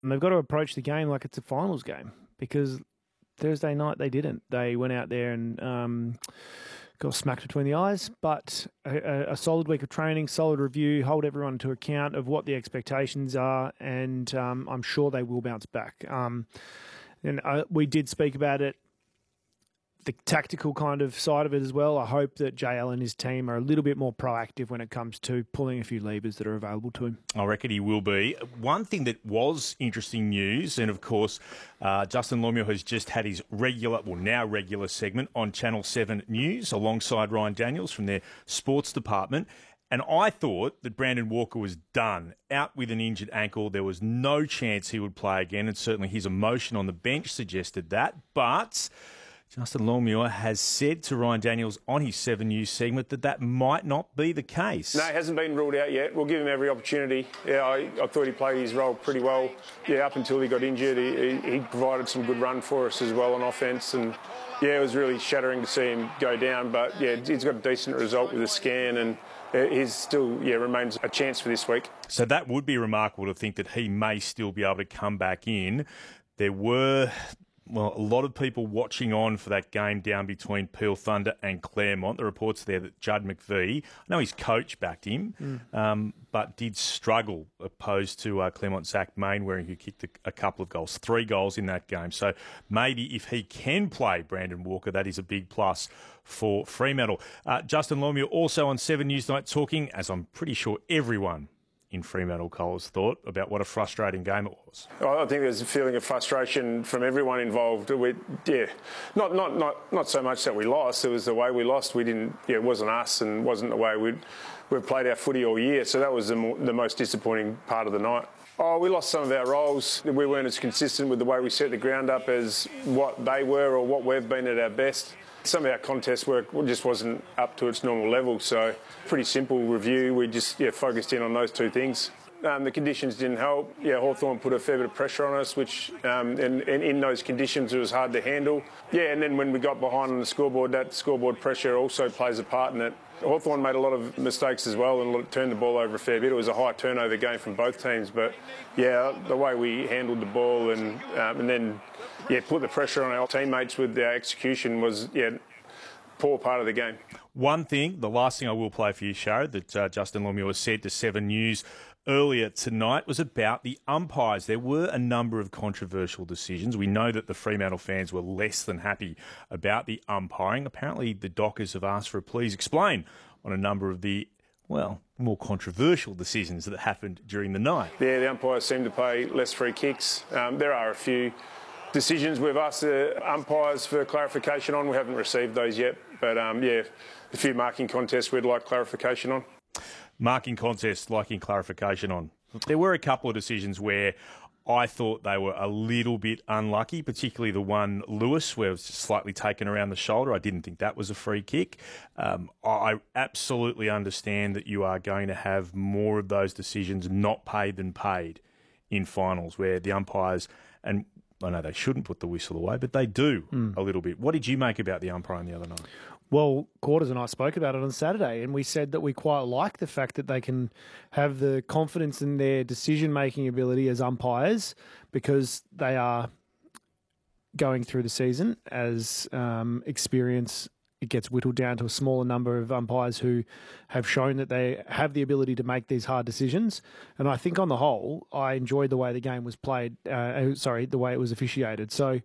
And they've got to approach the game like it's a finals game, because Thursday night they didn't. They went out there and got smacked between the eyes. But a solid week of training, solid review, hold everyone to account of what the expectations are, and I'm sure they will bounce back. We did speak about it, the tactical kind of side of it as well. I hope that JL and his team are a little bit more proactive when it comes to pulling a few levers that are available to him. I reckon he will be. One thing that was interesting news, and of course, Justin Longmuir has just had his now regular segment on Channel 7 News alongside Ryan Daniels from their sports department. And I thought that Brandon Walker was done, out with an injured ankle. There was no chance he would play again, and certainly his emotion on the bench suggested that. But Justin Longmuir has said to Ryan Daniels on his 7 News segment that might not be the case. No, it hasn't been ruled out yet. We'll give him every opportunity. Yeah, I thought he played his role pretty well. Yeah, up until he got injured, he provided some good run for us as well on offence. And yeah, it was really shattering to see him go down. But yeah, he's got a decent result with a scan, and he's still remains a chance for this week. So that would be remarkable to think that he may still be able to come back in. There were a lot of people watching on for that game down between Peel Thunder and Claremont. The reports there that Judd McVie, I know his coach backed him, but did struggle opposed to Claremont Zach Mainwaring, who kicked a couple of goals, 3 goals in that game. So maybe if he can play Brandon Walker, that is a big plus for Fremantle. Justin Longmuir also on 7 News Night talking, as I'm pretty sure everyone in Fremantle Coles thought, about what a frustrating game it was. I think there's a feeling of frustration from everyone involved. Not so much that we lost. It was the way we lost. We didn't. It wasn't us, and wasn't the way we've played our footy all year. So that was the most disappointing part of the night. We lost some of our roles. We weren't as consistent with the way we set the ground up as what they were or what we've been at our best. Some of our contest work just wasn't up to its normal level, so pretty simple review. We just focused in on those 2 things. The conditions didn't help. Hawthorn put a fair bit of pressure on us, which and in those conditions it was hard to handle. And then when we got behind on the scoreboard, that scoreboard pressure also plays a part in it. Hawthorn made a lot of mistakes as well and turned the ball over a fair bit. It was a high turnover game from both teams, but the way we handled the ball and then put the pressure on our teammates with our execution was poor part of the game. One thing, the last thing I will play for you, Sharad, that Justin Longmuir said to 7 News earlier tonight was about the umpires. There were a number of controversial decisions. We know that the Fremantle fans were less than happy about the umpiring. Apparently the Dockers have asked for a please explain on a number of the more controversial decisions that happened during the night. Yeah, the umpires seem to play less free kicks. There are a few decisions we've asked the umpires for clarification on. We haven't received those yet, but a few marking contests we'd like clarification on. Marking contests liking clarification on. There were a couple of decisions where I thought they were a little bit unlucky, particularly the one, Lewis, where it was slightly taken around the shoulder. I didn't think that was a free kick. I absolutely understand that you are going to have more of those decisions not paid than paid in finals, where the umpires, and I know they shouldn't put the whistle away, but they do a little bit. What did you make about the umpiring the other night? Well, Quarters and I spoke about it on Saturday, and we said that we quite like the fact that they can have the confidence in their decision-making ability as umpires, because they are going through the season as experience. It gets whittled down to a smaller number of umpires who have shown that they have the ability to make these hard decisions. And I think on the whole, I enjoyed the way the game was played, the way it was officiated. So,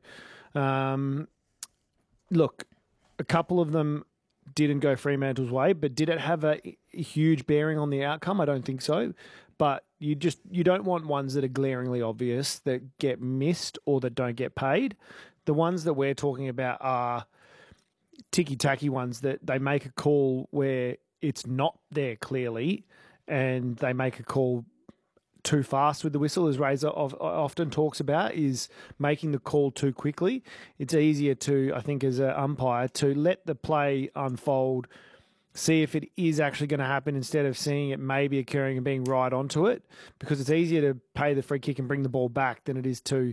look, a couple of them didn't go Fremantle's way, but did it have a huge bearing on the outcome? I don't think so. But you don't want ones that are glaringly obvious, that get missed or that don't get paid. The ones that we're talking about are ticky-tacky ones that they make a call where it's not there clearly, and they make a call too fast with the whistle, as Razor often talks about, is making the call too quickly. It's easier to, I think, as an umpire, to let the play unfold, see if it is actually going to happen instead of seeing it maybe occurring and being right onto it, because it's easier to pay the free kick and bring the ball back than it is to,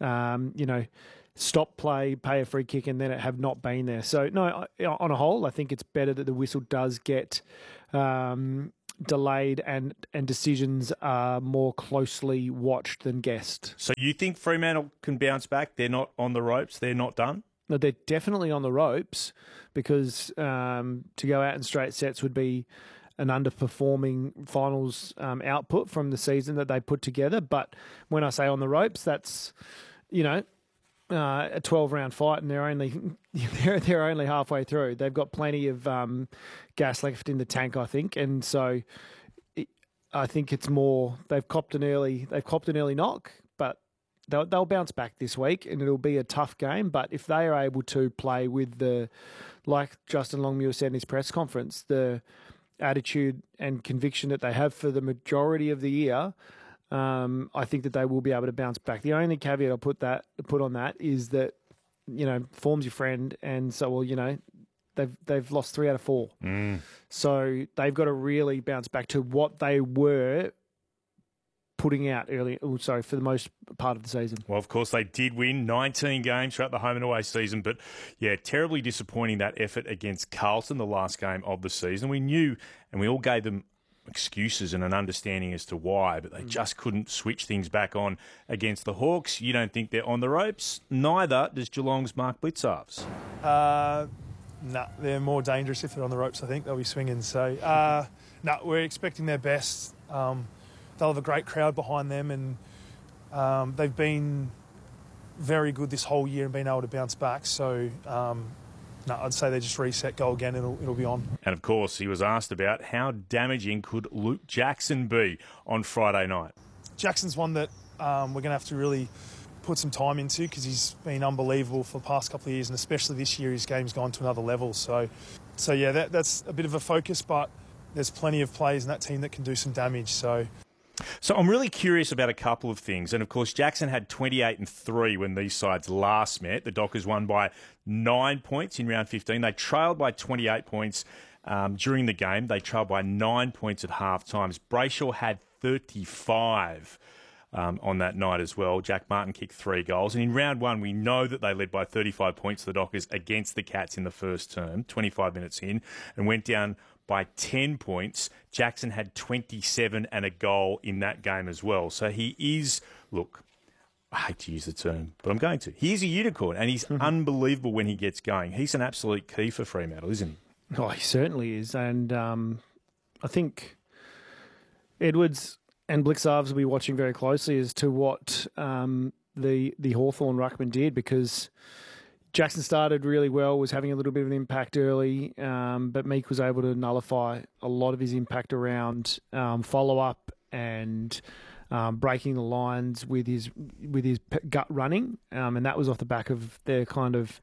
stop play, pay a free kick, and then it have not been there. So, no, on a whole, I think it's better that the whistle does get delayed and decisions are more closely watched than guessed. So you think Fremantle can bounce back? They're not on the ropes? They're not done? No, they're definitely on the ropes because to go out in straight sets would be an underperforming finals output from the season that they put together. But when I say on the ropes, that's, a 12-round fight, and they're only halfway through. They've got plenty of gas left in the tank, I think, and so I think it's more they've copped an early knock, but they'll bounce back this week, and it'll be a tough game. But if they are able to play with like Justin Longmuir said in his press conference, the attitude and conviction that they have for the majority of the year, I think that they will be able to bounce back. The only caveat I'll put on that is that, form's your friend, and so they've lost 3 out of 4. So they've got to really bounce back to what they were putting out for the most part of the season. Well, of course, they did win 19 games throughout the home and away season, but yeah, terribly disappointing that effort against Carlton, the last game of the season. We knew, and we all gave them excuses and an understanding as to why, but they just couldn't switch things back on against the Hawks. You don't think they're on the ropes? Neither does Geelong's Mark Blicavs. They're more dangerous if they're on the ropes, I think. They'll be swinging. So, we're expecting their best. They'll have a great crowd behind them, and they've been very good this whole year and been able to bounce back. So, I'd say they just reset, go again, and it'll be on. And, of course, he was asked about how damaging could Luke Jackson be on Friday night. Jackson's one that we're going to have to really put some time into because he's been unbelievable for the past couple of years, and especially this year his game's gone to another level. So that's a bit of a focus, but there's plenty of players in that team that can do some damage. So I'm really curious about a couple of things. And, of course, Jackson had 28-3 when these sides last met. The Dockers won by 9 points in round 15. They trailed by 28 points during the game. They trailed by 9 points at half-time. Brayshaw had 35 on that night as well. Jack Martin kicked 3 goals. And in round 1, we know that they led by 35 points, the Dockers, against the Cats in the first term, 25 minutes in, and went down by 10 points. Jackson had 27 and a goal in that game as well. So he is, look, I hate to use the term, but I'm going to. He is a unicorn, and he's unbelievable when he gets going. He's an absolute key for Fremantle, isn't he? Oh, he certainly is. And I think Edwards and Blicavs will be watching very closely as to what the Hawthorn ruckman did, because Jackson started really well, was having a little bit of an impact early, but Meek was able to nullify a lot of his impact around follow-up and breaking the lines with his gut running, and that was off the back of their kind of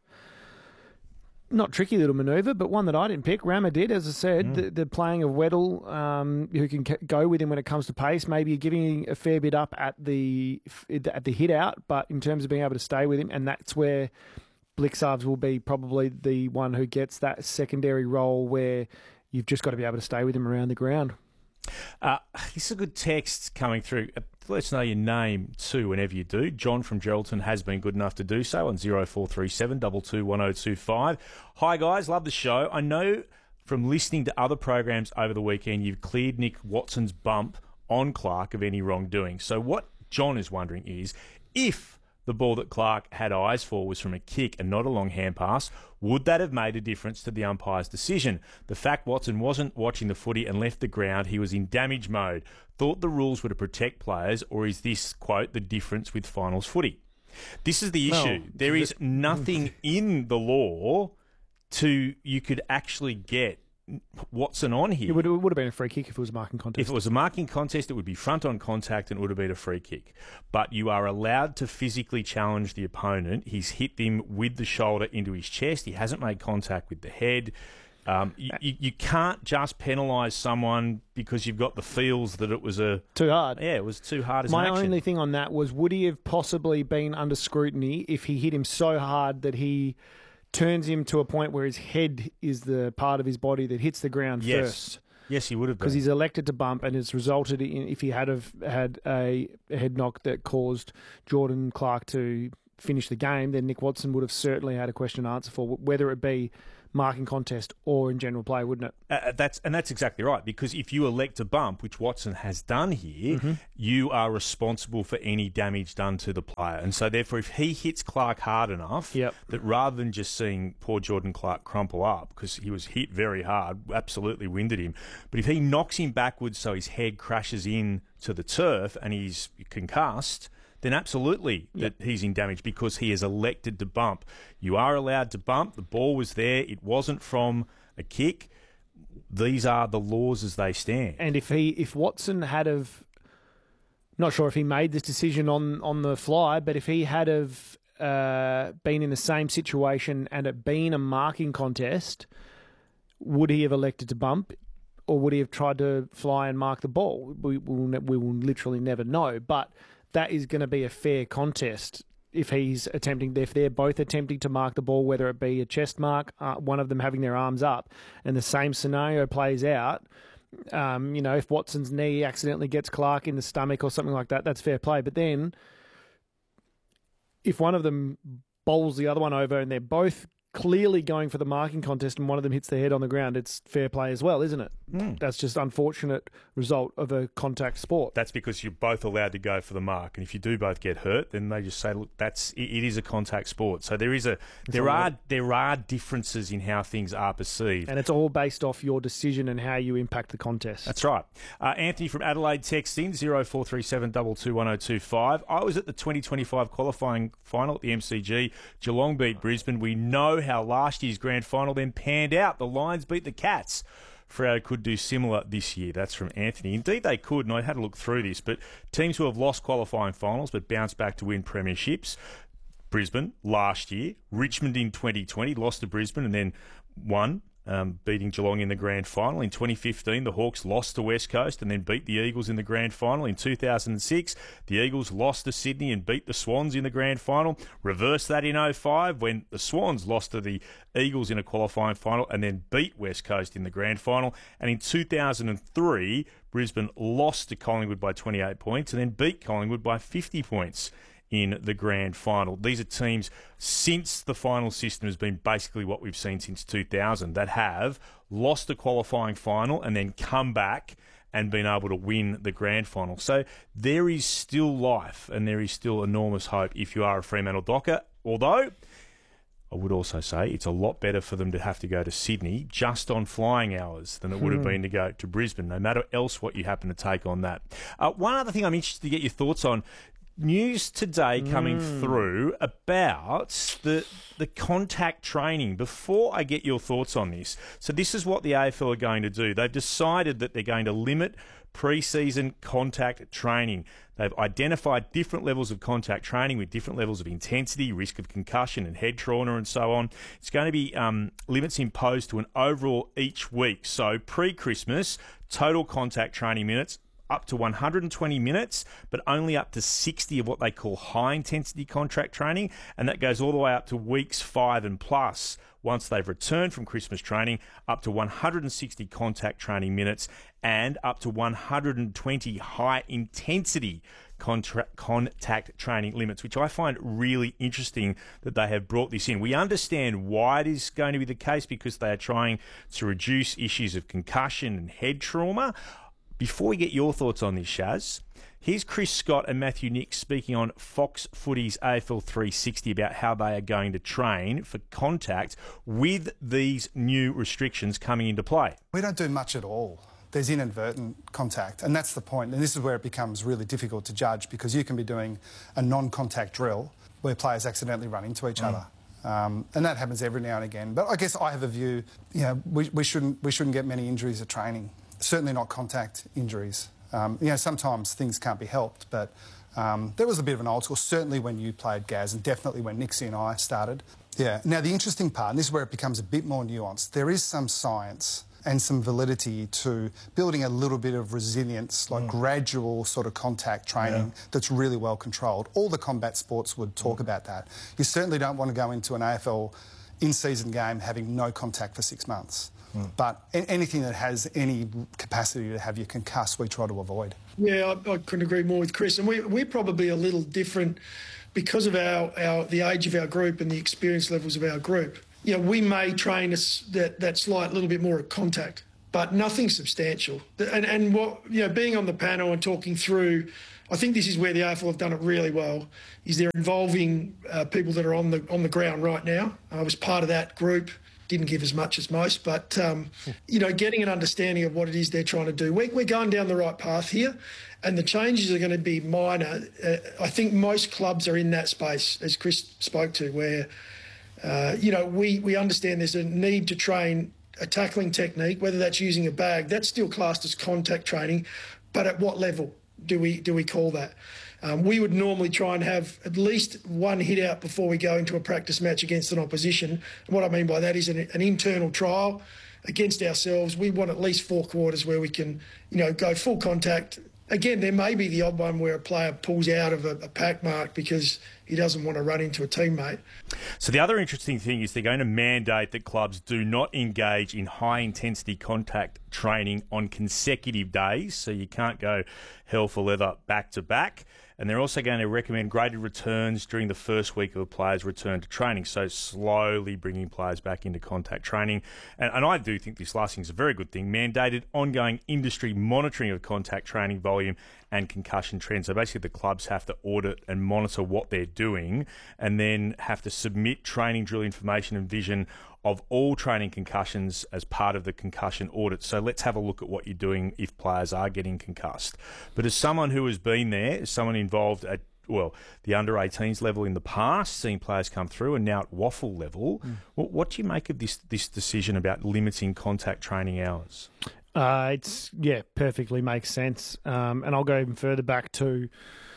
not tricky little manoeuvre, but one that I didn't pick. Rama did, as I said, the playing of Weddle, who can go with him when it comes to pace, maybe giving a fair bit up at the hit out, but in terms of being able to stay with him, and that's where Blicavs will be probably the one who gets that secondary role where you've just got to be able to stay with him around the ground. This is a good text coming through. Let us know your name too whenever you do. John from Geraldton has been good enough to do so on 0437 22 1025. Hi guys, love the show. I know from listening to other programs over the weekend you've cleared Nick Watson's bump on Clark of any wrongdoing. So what John is wondering is, if the ball that Clark had eyes for was from a kick and not a long hand pass, would that have made a difference to the umpire's decision? The fact Watson wasn't watching the footy and left the ground, he was in damage mode. Thought the rules were to protect players, or is this, quote, the difference with finals footy? This is the issue. There is nothing in the law you could actually get Watson on here. It would have been a free kick if it was a marking contest. If it was a marking contest, it would be front on contact and it would have been a free kick. But you are allowed to physically challenge the opponent. He's hit him with the shoulder into his chest. He hasn't made contact with the head. You can't just penalise someone because you've got the feels that it was too hard. Yeah, it was too hard as My an action. only thing on that was, would he have possibly been under scrutiny if he hit him so hard that he turns him to a point where his head is the part of his body that hits the ground first? Yes, he would have been. Because he's elected to bump, and it's resulted in, if he had a head knock that caused Jordan Clark to finish the game, then Nick Watson would have certainly had a question and answer for, whether it be marking contest or in general play, wouldn't it? That's exactly right, because if you elect a bump, which Watson has done here, you are responsible for any damage done to the player. And so therefore, if he hits Clark hard enough, that rather than just seeing poor Jordan Clark crumple up, because he was hit very hard, absolutely winded him, but if he knocks him backwards so his head crashes in to the turf and he's concussed, then absolutely that he's in damage because he has elected to bump. You are allowed to bump. The ball was there. It wasn't from a kick. These are the laws as they stand. And if Watson had have, not sure if he made this decision on the fly, but if he had have been in the same situation and it been a marking contest, would he have elected to bump? Or would he have tried to fly and mark the ball? We will literally never know. But that is going to be a fair contest if they're both attempting to mark the ball, whether it be a chest mark, one of them having their arms up, and the same scenario plays out. If Watson's knee accidentally gets Clark in the stomach or something like that, that's fair play. But then if one of them bowls the other one over and they're both clearly going for the marking contest and one of them hits their head on the ground, it's fair play as well, isn't it? That's just unfortunate result of a contact sport. That's because you're both allowed to go for the mark, and if you do both get hurt, then they just say, look, it is a contact sport. So there are differences in how things are perceived, and it's all based off your decision and how you impact the contest. That's right. Anthony from Adelaide texts in 0437 221025. I was at the 2025 qualifying final at the MCG. Geelong beat Brisbane. We know how last year's grand final then panned out. The Lions beat the Cats. Freo could do similar this year. That's from Anthony. Indeed, they could, and I had a look through this, but teams who have lost qualifying finals but bounced back to win premierships, Brisbane last year, Richmond in 2020, lost to Brisbane and then won, beating Geelong in the grand final. In 2015, the Hawks lost to West Coast and then beat the Eagles in the grand final. In 2006, the Eagles lost to Sydney and beat the Swans in the grand final. Reverse that in 2005 when the Swans lost to the Eagles in a qualifying final and then beat West Coast in the grand final. And in 2003, Brisbane lost to Collingwood by 28 points and then beat Collingwood by 50 points in the grand final. These are teams, since the final system has been basically what we've seen since 2000, that have lost the qualifying final and then come back and been able to win the grand final. So there is still life and there is still enormous hope if you are a Fremantle Docker, although I would also say it's a lot better for them to have to go to Sydney just on flying hours than it would have been to go to Brisbane, no matter else what you happen to take on that. One other thing I'm interested to get your thoughts on, news today coming through about the contact training. Before I get your thoughts on this, so this is what the AFL are going to do. They've decided that they're going to limit pre-season contact training. They've identified different levels of contact training with different levels of intensity, risk of concussion and head trauma and so on. It's going to be limits imposed to an overall each week. So pre-Christmas, total contact training minutes, up to 120 minutes, but only up to 60 of what they call high-intensity contract training, and that goes all the way up to weeks 5 and plus. Once they've returned from Christmas training, up to 160 contact training minutes and up to 120 high-intensity contact training limits, which I find really interesting that they have brought this in. We understand why it is going to be the case, because they are trying to reduce issues of concussion and head trauma. Before we get your thoughts on this, Shaz, here's Chris Scott and Matthew Nicks speaking on Fox Footy's AFL 360 about how they are going to train for contact with these new restrictions coming into play. We don't do much at all. There's inadvertent contact, and that's the point. And this is where it becomes really difficult to judge, because you can be doing a non-contact drill where players accidentally run into each other. And that happens every now and again. But I guess I have a view, we shouldn't get many injuries at training. Certainly not contact injuries. Sometimes things can't be helped, but there was a bit of an old school, certainly when you played, Gaz, and definitely when Nixie and I started. Yeah. Now, the interesting part, and this is where it becomes a bit more nuanced, there is some science and some validity to building a little bit of resilience, like gradual sort of contact training that's really well controlled. All the combat sports would talk about that. You certainly don't want to go into an AFL in-season game having no contact for 6 months. But anything that has any capacity to have you concuss, we try to avoid. Yeah, I couldn't agree more with Chris. And we're probably a little different because of the age of our group and the experience levels of our group. we may train that slight little bit more of contact, but nothing substantial. And what, being on the panel and talking through, I think this is where the AFL have done it really well, is they're involving people that are on the ground right now. I was part of that group, didn't give as much as most, but, getting an understanding of what it is they're trying to do. We're going down the right path here, and the changes are going to be minor. I think most clubs are in that space, as Chris spoke to, where, we understand there's a need to train a tackling technique, whether that's using a bag, that's still classed as contact training, but at what level do we call that? We would normally try and have at least one hit out before we go into a practice match against an opposition. And what I mean by that is an internal trial against ourselves. We want at least 4 quarters where we can, go full contact. Again, there may be the odd one where a player pulls out of a pack mark because he doesn't want to run into a teammate. So the other interesting thing is they're going to mandate that clubs do not engage in high-intensity contact training on consecutive days, so you can't go hell for leather back-to-back. And they're also going to recommend graded returns during the first week of a player's return to training, so slowly bringing players back into contact training. And I do think this last thing is a very good thing, mandated ongoing industry monitoring of contact training volume and concussion trends. So basically the clubs have to audit and monitor what they're doing and then have to submit training drill information and vision of all training concussions as part of the concussion audit. So let's have a look at what you're doing if players are getting concussed. But as someone who has been there, as someone involved at the under-18s level in the past, seeing players come through, and now at WAFL level, what do you make of this decision about limiting contact training hours? Perfectly makes sense. And I'll go even further back to,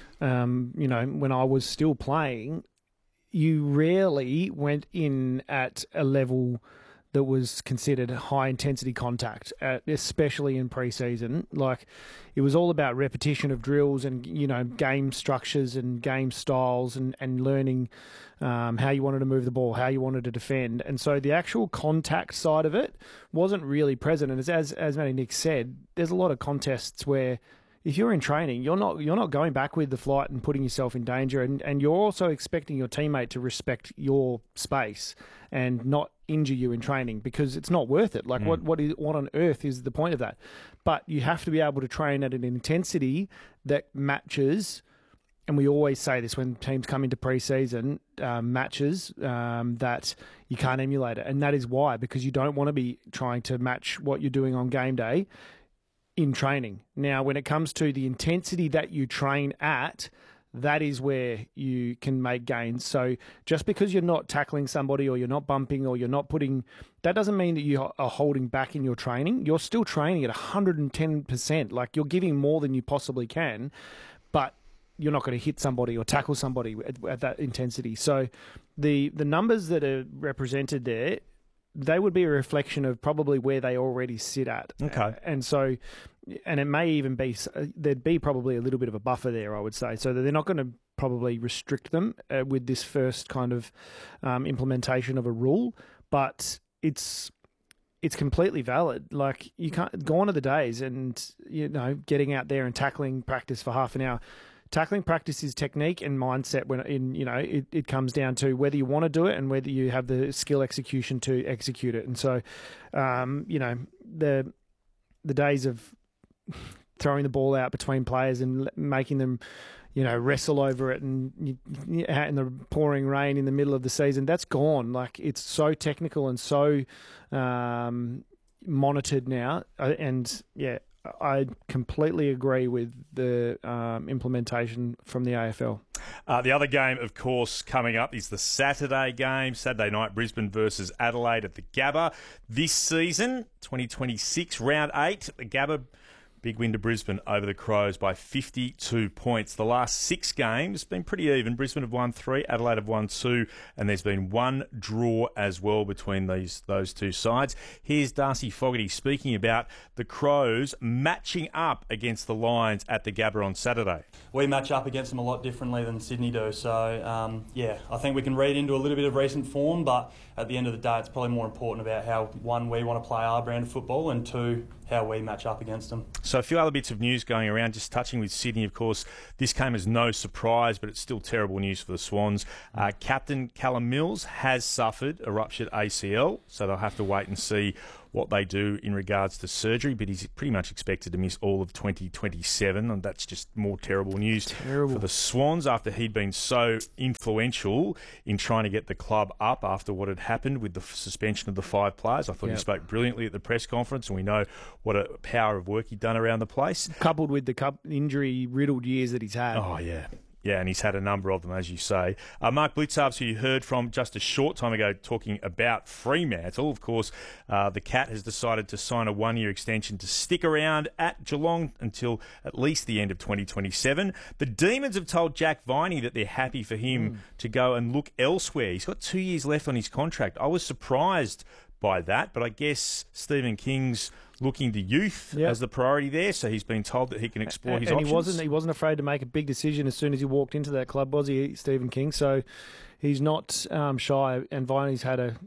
when I was still playing, you rarely went in at a level that was considered high-intensity contact, especially in pre-season. Like, it was all about repetition of drills and, game structures and game styles and learning how you wanted to move the ball, how you wanted to defend. And so the actual contact side of it wasn't really present. And as Matty Nick said, there's a lot of contests where if you're in training, you're not going back with the flight and putting yourself in danger, and you're also expecting your teammate to respect your space and not injure you in training because it's not worth it. Like what on earth is the point of that? But you have to be able to train at an intensity that matches. And we always say this when teams come into pre-season matches that you can't emulate it, and that is why, because you don't want to be trying to match what you're doing on game day in training. Now, when it comes to the intensity that you train at, that is where you can make gains. So just because you're not tackling somebody or you're not bumping or you're not putting, that doesn't mean that you are holding back in your training. You're still training at 110%. Like, you're giving more than you possibly can, but you're not going to hit somebody or tackle somebody at that intensity. So the numbers that are represented there, they would be a reflection of probably where they already sit at. Okay. And it may even be, there'd be probably a little bit of a buffer there, I would say, so that they're not going to probably restrict them with this first kind of implementation of a rule, but it's completely valid. Like, you can't go on to the days and, getting out there and tackling practice for half an hour. Tackling practice is technique and mindset it comes down to whether you want to do it and whether you have the skill execution to execute it. And so, the days of throwing the ball out between players and making them, wrestle over it and in the pouring rain in the middle of the season, that's gone. Like, it's so technical and so monitored now. I completely agree with the implementation from the AFL. The other game, of course, coming up is the Saturday game, Saturday night, Brisbane versus Adelaide at the Gabba. This season, 2026, round 8, the Gabba, big win to Brisbane over the Crows by 52 points. The last 6 games been pretty even. Brisbane have won 3, Adelaide have won 2, and there's been 1 draw as well between those two sides. Here's Darcy Fogarty speaking about the Crows matching up against the Lions at the Gabba on Saturday. We match up against them a lot differently than Sydney do. So, I think we can read into a little bit of recent form, but at the end of the day, it's probably more important about how, 1, we want to play our brand of football, and 2, how we match up against them. So a few other bits of news going around, just touching with Sydney, of course. This came as no surprise, but it's still terrible news for the Swans. Captain Callum Mills has suffered a ruptured ACL, so they'll have to wait and see what they do in regards to surgery, but he's pretty much expected to miss all of 2027, and that's just more terrible news for the Swans after he'd been so influential in trying to get the club up after what had happened with the suspension of the 5 players. I thought he spoke brilliantly at the press conference, and we know what a power of work he'd done around the place. Coupled with the injury-riddled years that he's had. Oh, yeah. Yeah, and he's had a number of them, as you say. Mark Blicavs, who you heard from just a short time ago talking about Fremantle, of course, the Cat has decided to sign a 1-year extension to stick around at Geelong until at least the end of 2027. The Demons have told Jack Viney that they're happy for him to go and look elsewhere. He's got 2 years left on his contract. I was surprised by that, but I guess Stephen King's looking to youth as the priority there, so he's been told that he can explore his options. And he wasn't afraid to make a big decision as soon as he walked into that club, was he, Stephen King? So he's not shy, and Viney's had a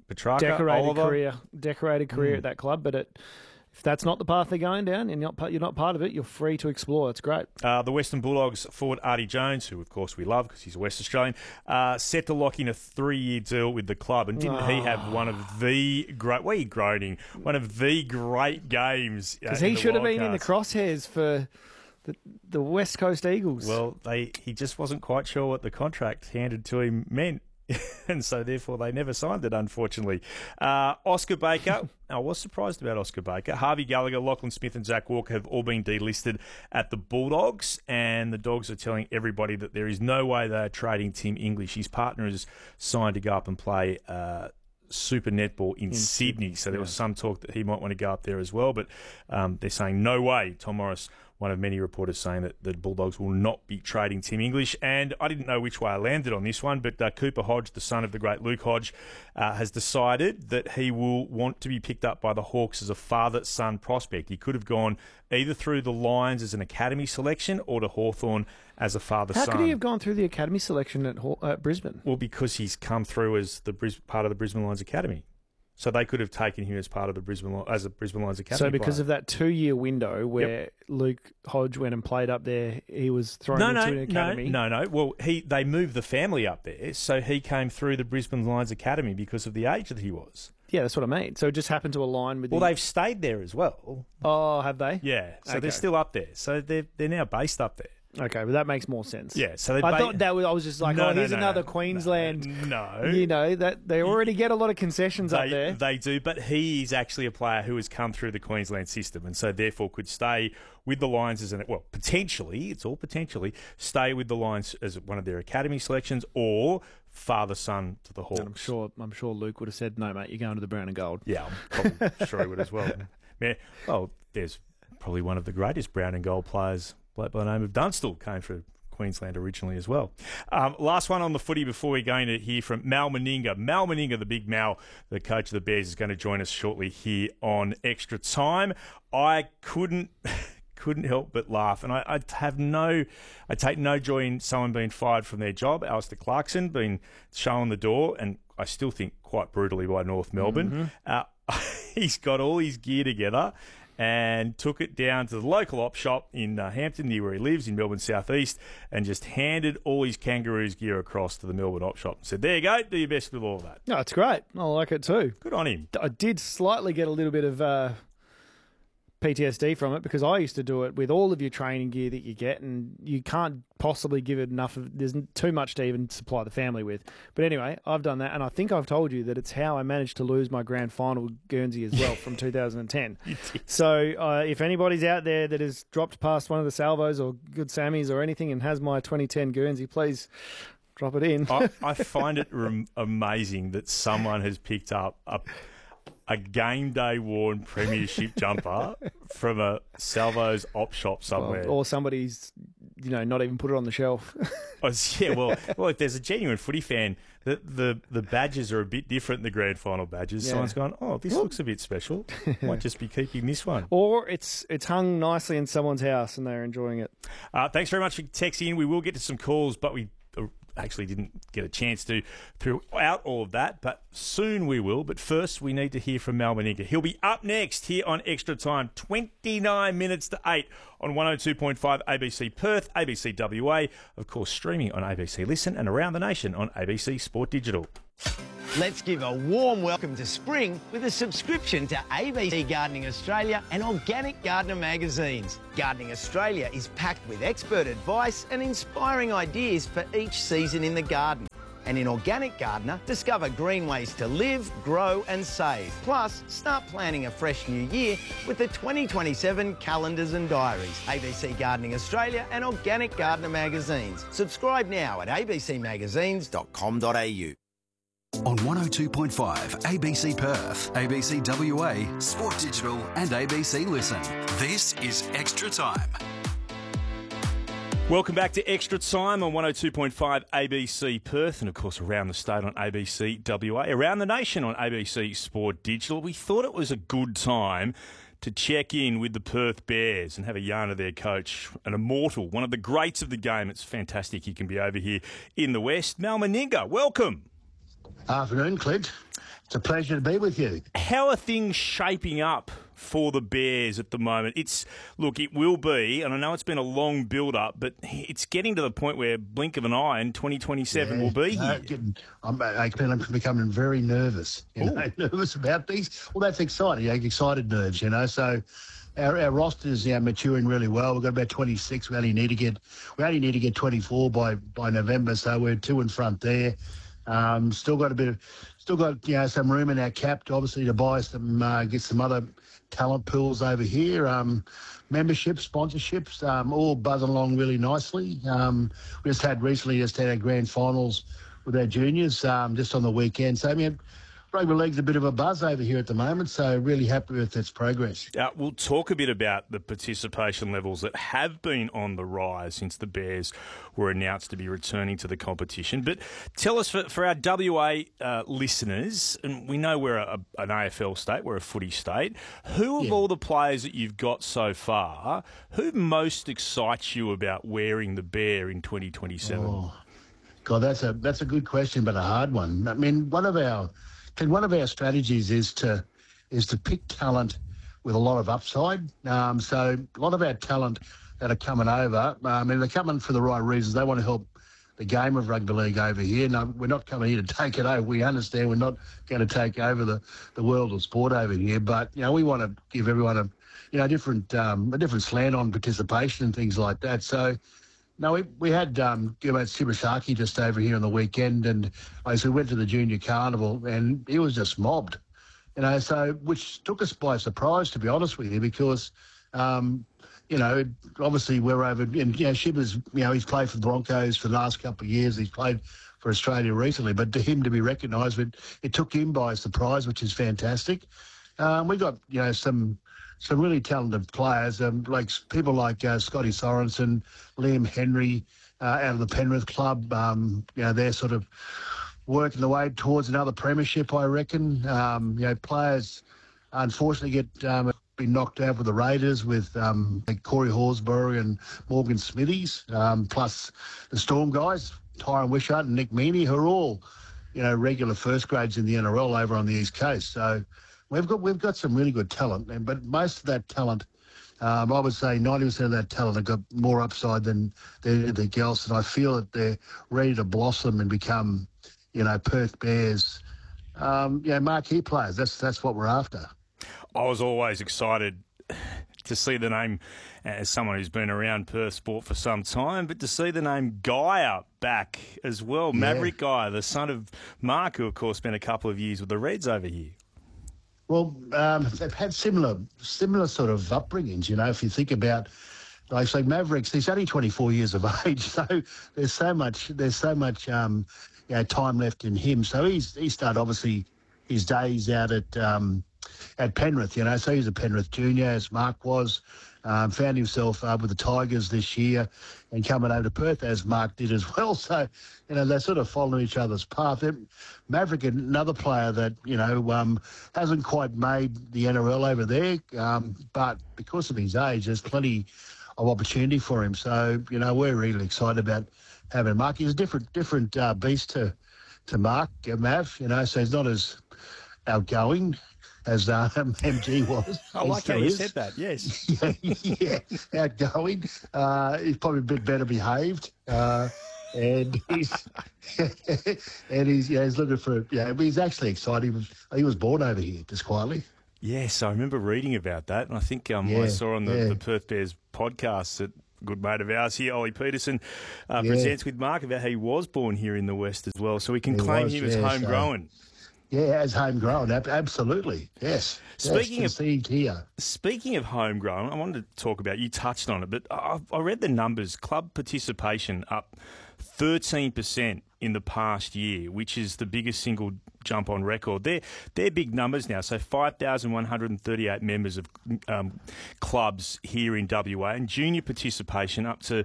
decorated career at that club, but if that's not the path they're going down and you're not part of it, you're free to explore. It's great. The Western Bulldogs forward Artie Jones, who of course we love because he's a West Australian, set to lock in a 3-year deal with the club. And didn't he have one of the great... Why are you groaning? One of the great games. Because he should have been in the crosshairs for the West Coast Eagles. Well, he just wasn't quite sure what the contract handed to him meant. And so, therefore, they never signed it, unfortunately. Oscar Baker. I was surprised about Oscar Baker. Harvey Gallagher, Lachlan Smith and Zach Walker have all been delisted at the Bulldogs, and the Dogs are telling everybody that there is no way they are trading Tim English. His partner is signed to go up and play Super Netball in Sydney, so there was some talk that he might want to go up there as well, but they're saying no way. Tom Morris, one of many reporters, saying that the Bulldogs will not be trading Tim English. And I didn't know which way I landed on this one, but Cooper Hodge, the son of the great Luke Hodge, has decided that he will want to be picked up by the Hawks as a father-son prospect. He could have gone either through the Lions as an academy selection or to Hawthorn as a father-son. How could he have gone through the academy selection at Brisbane? Well, because he's come through as part of the Brisbane Lions Academy. So they could have taken him as part of the Brisbane Lions Academy. So because of that 2-year window where Luke Hodge went and played up there, he was thrown into an academy? No. Well, they moved the family up there, so he came through the Brisbane Lions Academy because of the age that he was. Yeah, that's what I mean. So it just happened to align with... Well, they've stayed there as well. Oh, have they? Yeah, so they're still up there. So they're now based up there. Okay, but that makes more sense. Yeah, so I thought that was... I was just like, here's another Queensland... No. You know, that they already get a lot of concessions up there. They do, but he is actually a player who has come through the Queensland system and so therefore could stay with the Lions as potentially, it's all potentially, stay with the Lions as one of their academy selections or father-son to the Hawks. And I'm sure Luke would have said, no, mate, you're going to the brown and gold. Yeah, I'm probably sure he would as well. Yeah. Oh, there's probably one of the greatest brown and gold players, by the name of Dunstall, came through Queensland originally as well. Last one on the footy before we're going to hear from Mal Meninga. Mal Meninga, the big Mal, the coach of the Bears, is going to join us shortly here on Extra Time. I couldn't help but laugh, and I take no joy in someone being fired from their job. Alistair Clarkson being shown the door, and I still think quite brutally by North Melbourne. He's got all his gear together and took it down to the local op shop in Hampton, near where he lives, in Melbourne South East, and just handed all his Kangaroos gear across to the Melbourne op shop and said, there you go, do your best with all of that. No, it's great. I like it too. Good on him. I did slightly get a little bit of PTSD from it because I used to do it with all of your training gear that you get, and you can't possibly give it enough of. There's too much to even supply the family with. But anyway, I've done that, and I think I've told you that it's how I managed to lose my grand final Guernsey as well from 2010. So if anybody's out there that has dropped past one of the Salvos or Good Sammies or anything and has my 2010 Guernsey, please drop it in. I find it amazing that someone has picked up a game day worn premiership jumper from a Salvo's op shop somewhere. Or somebody's, not even put it on the shelf. Yeah, well, if there's a genuine footy fan, the badges are a bit different than the grand final badges. Yeah. Someone's gone, this looks a bit special. Might just be keeping this one. Or it's hung nicely in someone's house and they're enjoying it. Thanks very much for texting in. We will get to some calls, but we actually didn't get a chance to throughout all of that, but soon we will. But first, we need to hear from Mal Meninga. He'll be up next here on Extra Time, 29 minutes to 8 on 102.5 ABC Perth, ABC WA, of course streaming on ABC Listen and around the nation on ABC Sport Digital. Let's give a warm welcome to spring with a subscription to ABC Gardening Australia and Organic Gardener magazines. Gardening Australia is packed with expert advice and inspiring ideas for each season in the garden. And in Organic Gardener, discover green ways to live, grow and save. Plus, start planning a fresh new year with the 2027 calendars and diaries. ABC Gardening Australia and Organic Gardener magazines. Subscribe now at abcmagazines.com.au. On 102.5 ABC Perth, ABC WA, Sport Digital and ABC Listen. This is Extra Time. Welcome back to Extra Time on 102.5 ABC Perth and, of course, around the state on ABC WA, around the nation on ABC Sport Digital. We thought it was a good time to check in with the Perth Bears and have a yarn of their coach, an immortal, one of the greats of the game. It's fantastic he can be over here in the West. Mal Meninga, welcome. Afternoon, Clint. It's a pleasure to be with you. How are things shaping up for the Bears at the moment? It will be, and I know it's been a long build-up, but it's getting to the point where blink of an eye and 2027 will be here. I'm becoming very nervous, nervous about things. Well, that's exciting, excited nerves, So our roster is maturing really well. We've got about 26. We only need to get 24 by November, so we're 2 in front there. Still got some room in our cap, obviously, to buy some, get some other talent pools over here. Memberships, sponsorships, all buzzing along really nicely. We just had our grand finals with our juniors just on the weekend. So, rugby league's a bit of a buzz over here at the moment, so really happy with its progress. We'll talk a bit about the participation levels that have been on the rise since the Bears were announced to be returning to the competition. But tell us, for our WA listeners, and we know we're an AFL state, we're a footy state, who of all the players that you've got so far, who most excites you about wearing the Bear in 2027? Oh, God, that's a good question, but a hard one. One of our strategies is to pick talent with a lot of upside. So a lot of our talent that are coming over, they're coming for the right reasons. They want to help the game of rugby league over here. No, we're not coming here to take it over. We understand we're not going to take over the world of sport over here, but we want to give everyone a different slant on participation and things like that. So. No, we had Gilbert Shibasaki just over here on the weekend, and we went to the Junior Carnival, and he was just mobbed, so which took us by surprise, to be honest with you, because, obviously we're over, and, Shiba's, he's played for the Broncos for the last couple of years, he's played for Australia recently, but to him to be recognised, it took him by surprise, which is fantastic. We got, some really talented players, like people like Scotty Sorensen, Liam Henry, out of the Penrith club. They're sort of working the way towards another premiership, I reckon. Players unfortunately been knocked out with the Raiders with like Corey Horsburgh and Morgan Smithies, plus the Storm guys, Tyron Wishart and Nick Meaney, who are all, regular first grades in the NRL over on the East Coast. So we've got some really good talent, but most of that talent, I would say 90% of that talent have got more upside than anything else, and I feel that they're ready to blossom and become, Perth Bears, marquee players. That's what we're after. I was always excited to see the name, as someone who's been around Perth sport for some time, but to see the name Geyer back as well. Maverick Geyer, the son of Mark, who of course spent a couple of years with the Reds over here. Well, they've had similar sort of upbringings, if you think about, like say Mavericks, he's only 24 years of age, so there's so much time left in him. So he started obviously his days out at Penrith, so he's a Penrith junior, as Mark was. Found himself with the Tigers this year and coming over to Perth, as Mark did as well. So, they're sort of following each other's path. Maverick, another player that, hasn't quite made the NRL over there, but because of his age, there's plenty of opportunity for him. So, we're really excited about having Mark. He's a different beast to Mark, Mav, you know, so he's not as outgoing as MG was. I like how you said that, yes. yeah, outgoing. He's probably a bit better behaved. And he's he's looking for, but he's actually excited. He was born over here, just quietly. Yes, I remember reading about that, and I think I saw on the Perth Bears podcast that a good mate of ours here, Ollie Peterson, presents with Mark about how he was born here in the West as well, so we can claim him as homegrown. As homegrown, absolutely, yes. Speaking of homegrown, I wanted to talk about, you touched on it, but I read the numbers. Club participation up 13% in the past year, which is the biggest single jump on record. They're big numbers now. So 5,138 members of clubs here in WA, and junior participation up to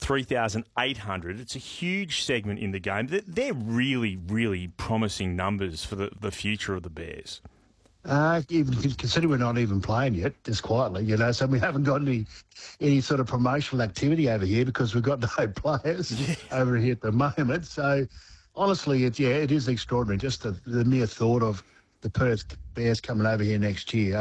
3,800. It's a huge segment in the game. They're really, really promising numbers for the future of the Bears. Even considering we're not even playing yet, just quietly, you know, so we haven't got any sort of promotional activity over here because we've got no players over here at the moment. So, honestly, it is extraordinary. Just the mere thought of the Perth Bears coming over here next year,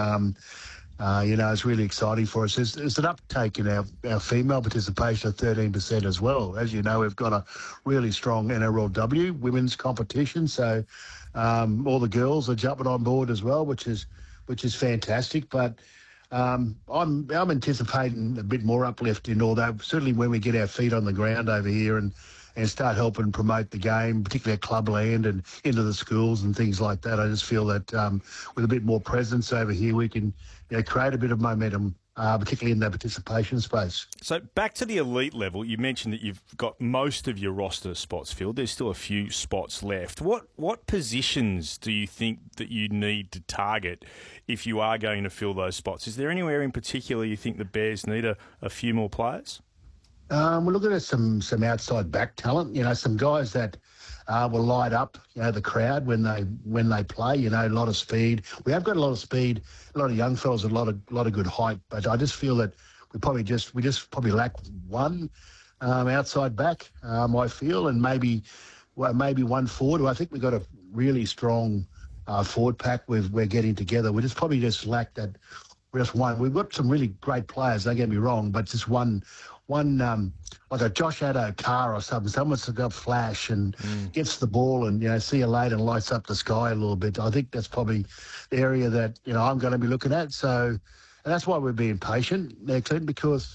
it's really exciting for us. There's an uptake in our female participation of 13% as well. As you know, we've got a really strong NRLW women's competition, so all the girls are jumping on board as well, which is fantastic. But I'm anticipating a bit more uplift in all that. Certainly when we get our feet on the ground over here and start helping promote the game, particularly at Clubland and into the schools and things like that. I just feel that with a bit more presence over here, we can create a bit of momentum, particularly in the participation space. So back to the elite level, you mentioned that you've got most of your roster spots filled. There's still a few spots left. What positions do you think that you need to target if you are going to fill those spots? Is there anywhere in particular you think the Bears need a few more players? We're looking at some outside back talent, some guys that will light up, the crowd when they play, a lot of speed. We have got a lot of speed, a lot of young fellas, a lot of good height, but I just feel that we probably lack one outside back, I feel, and maybe one forward. I think we've got a really strong forward pack we're getting together. We probably just lack that. Just one. We've got some really great players, don't get me wrong, but just one like a Josh Addo-Carr or something, someone's got flash and gets the ball and, see you later and lights up the sky a little bit. I think that's probably the area that, I'm going to be looking at. So, and that's why we're being patient there, Clint, because,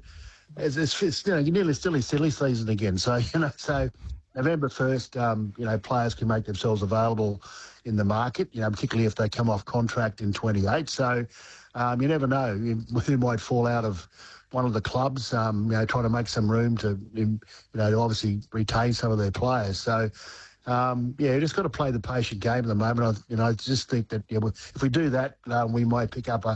it's nearly silly season again. So, so November 1st, players can make themselves available in the market, particularly if they come off contract in 28. So, you never know who might fall out of one of the clubs, trying to make some room to obviously retain some of their players. So, you just got to play the patient game at the moment. I just think that if we do that, we might pick up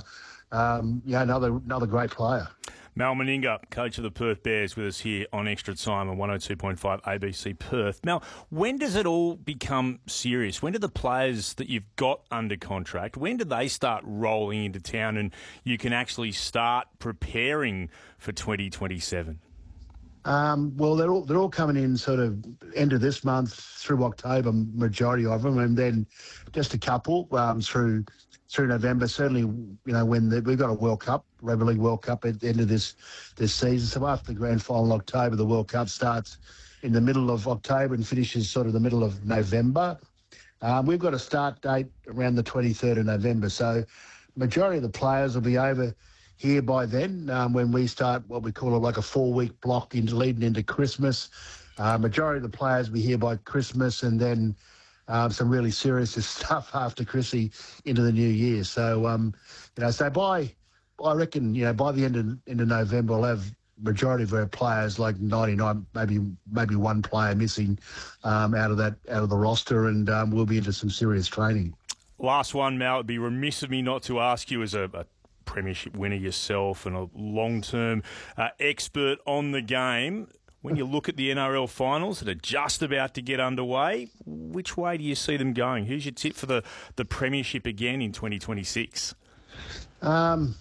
another great player. Mal Meninga, coach of the Perth Bears, with us here on Extra Time on 102.5 ABC Perth. Now, when does it all become serious? When do the players that you've got under contract, when do they start rolling into town and you can actually start preparing for 2027? Well, they're all coming in sort of end of this month through October, majority of them, and then just a couple through November. Certainly, when we've got a World Cup, Rugby League World Cup at the end of this season. So after the grand final in October, the World Cup starts in the middle of October and finishes sort of the middle of November. We've got a start date around the 23rd of November. So majority of the players will be over here by then when we start what we call like a 4-week block leading into Christmas. Majority of the players will be here by Christmas, and then some really serious stuff after Chrissy into the new year. So, so I reckon, by the end of November, we'll have majority of our players, like 99, maybe one player missing out of the roster, and we'll be into some serious training. Last one, Mal. It'd be remiss of me not to ask you, as a premiership winner yourself and a long-term expert on the game, when you look at the NRL finals that are just about to get underway, which way do you see them going? Who's your tip for the premiership again in 2026?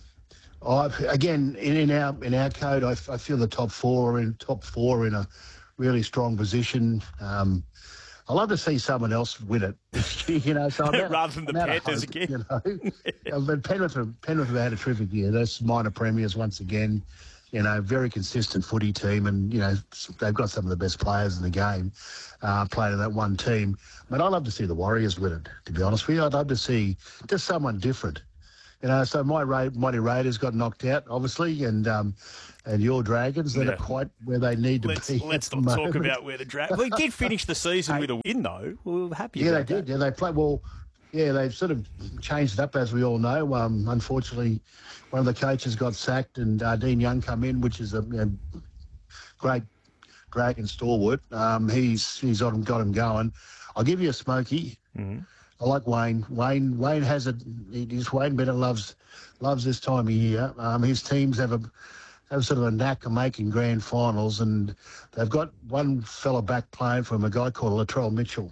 Again, in our code, I feel the top four are in a really strong position. I love to see someone else win it, So rather than the Panthers again. But Penrith have had a terrific year. Those minor premiers once again. Very consistent footy team, and they've got some of the best players in the game playing in that one team. But I'd love to see the Warriors win it. To be honest with you, I'd love to see just someone different. So Mighty Raiders got knocked out, obviously, and your Dragons, they're not quite where they need to be. Let's not talk about where the Dragons... Well, they did finish the season with a win, though. We were happy about that. Yeah, they did. Yeah, they played well. Yeah, they've sort of changed it up, as we all know. Unfortunately, one of the coaches got sacked and Dean Young come in, which is a great Dragon stalwart. He's got him going. I'll give you a smoky. Mm-hmm. I like Wayne. Wayne has it. Wayne Bennett loves this time of year. His teams have sort of a knack of making grand finals, and they've got one fella back playing from a guy called Latrell Mitchell,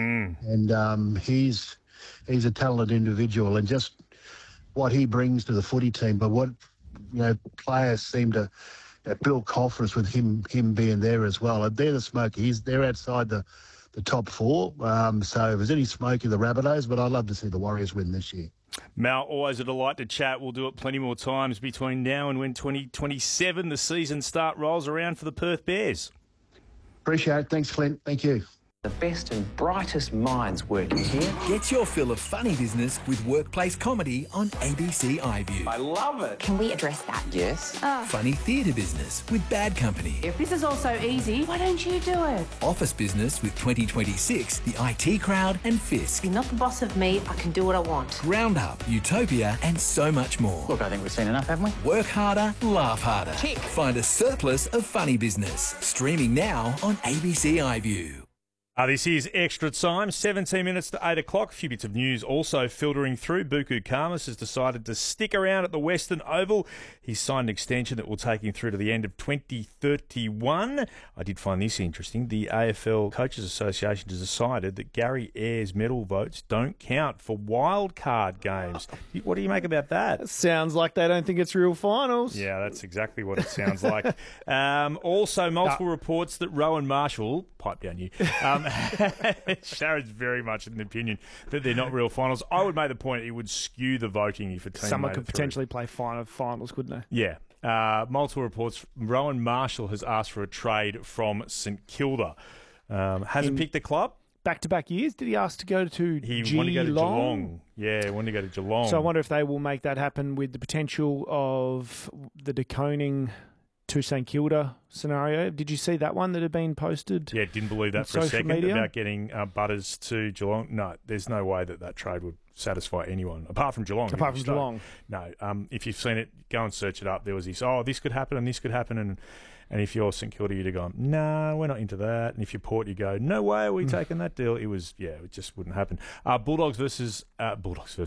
and he's a talented individual, and just what he brings to the footy team. But what players seem to build confidence with him being there as well. They're the smoky. They're outside the top four. So if there's any smoke in the Rabbitohs, but I'd love to see the Warriors win this year. Mal, always a delight to chat. We'll do it plenty more times between now and when 2027, the season start, rolls around for the Perth Bears. Appreciate it. Thanks, Clint. Thank you. The best and brightest minds working here. Get your fill of funny business with workplace comedy on ABC iView. I love it. Can we address that? Yes. Funny theatre business with Bad Company. If this is all so easy, why don't you do it? Office business with 2026, The IT Crowd and Fisk. You're not the boss of me. I can do what I want. Roundup, Utopia and so much more. Look, I think we've seen enough, haven't we? Work harder, laugh harder. Tick. Find a surplus of funny business. Streaming now on ABC iView. This is Extra Time, 17 minutes to 8 o'clock. A few bits of news also filtering through. Buku Khamis has decided to stick around at the Western Oval. He's signed an extension that will take him through to the end of 2031. I did find this interesting. The AFL Coaches Association has decided that Gary Ayres medal votes don't count for wildcard games. What do you make about that? Sounds like they don't think it's real finals. Yeah, that's exactly what it sounds like. Also, multiple reports that Rowan Marshall, pipe down you, Sharon's very much of an opinion that they're not real finals. I would make the point it would skew the voting if a team Someone could potentially play finals, couldn't they? Yeah. Multiple reports. Rowan Marshall has asked for a trade from St Kilda. Hasn't picked the club. Back-to-back years? Did he ask to go to He wanted to go to Geelong. Yeah, he wanted to go to Geelong. So I wonder if they will make that happen with the potential of the DeConing to St Kilda scenario. Did you see that one that had been posted? Yeah, didn't believe that for a second about getting Butters to Geelong. No, there's no way that trade would satisfy anyone, apart from Geelong. Geelong. No, if you've seen it, go and search it up. There was this could happen and this could happen, and if you're St Kilda, you'd have gone, no, we're not into that. And if you're Port, you go, no way are we taking that deal. It just wouldn't happen. Bulldogs and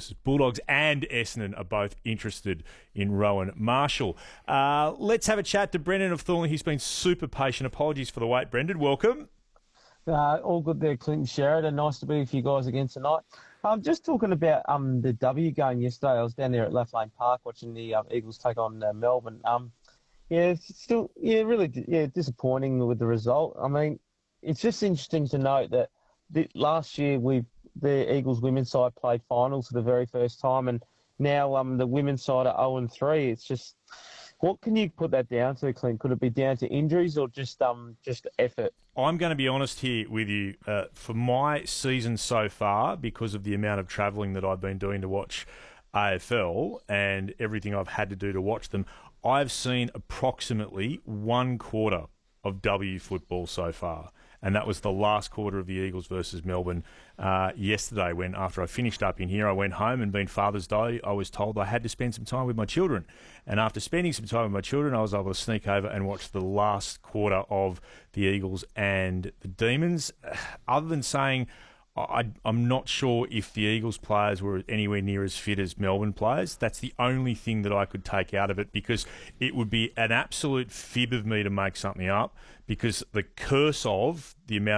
Essendon are both interested in Rowan Marshall. Let's have a chat to Brendan of Thornley. He's been super patient. Apologies for the wait, Brendan. Welcome. All good there, Clinton Sheridan. Nice to be with you guys again tonight. Just talking about the W game yesterday. I was down there at Left Lane Park watching the Eagles take on Melbourne. It's still really disappointing with the result. I mean, it's just interesting to note that last year the Eagles women's side played finals for the very first time, and now the women's side are 0-3. It's just, what can you put that down to, Clint? Could it be down to injuries or just effort? I'm going to be honest here with you. For my season so far, because of the amount of travelling that I've been doing to watch AFL and everything I've had to do to watch them, I've seen approximately 1/4 of W football so far. And that was the last quarter of the Eagles versus Melbourne yesterday, when after I finished up in here, I went home, and being Father's Day, I was told I had to spend some time with my children. And after spending some time with my children, I was able to sneak over and watch the last quarter of the Eagles and the Demons. Other than saying, I'm not sure if the Eagles players were anywhere near as fit as Melbourne players. That's the only thing that I could take out of it, because it would be an absolute fib of me to make something up, because the curse of the amount of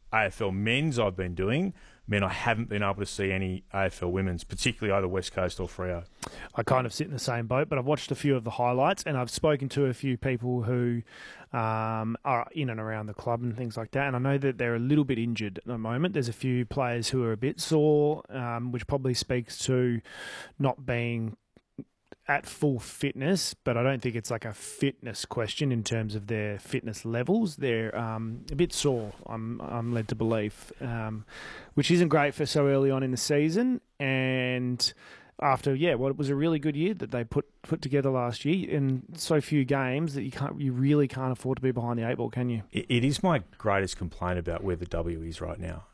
AFL men's I've been doing meant I haven't been able to see any AFL women's, particularly either West Coast or Freo. I kind of sit in the same boat, but I've watched a few of the highlights, and I've spoken to a few people who are in and around the club and things like that, and I know that they're a little bit injured at the moment. There's a few players who are a bit sore, which probably speaks to not being at full fitness, but I don't think it's like a fitness question in terms of their fitness levels. They're a bit sore, I'm led to believe, which isn't great for so early on in the season. And after, what was a really good year that they put together last year, in so few games that you really can't afford to be behind the eight ball, can you? It is my greatest complaint about where the W is right now.